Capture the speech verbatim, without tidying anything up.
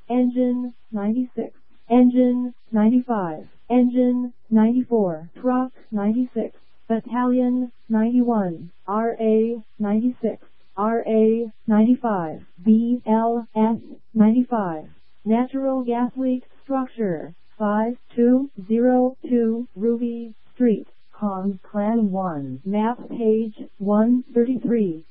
Engine ninety-six, Engine ninety-five, Engine ninety-four, Truck ninety-six, Battalion ninety-one, R A ninety-six, R A ninety-five, B L S ninety-five. Natural gas leak structure, five two zero two Ruby Street, Con Clan one, map page one thirty-three.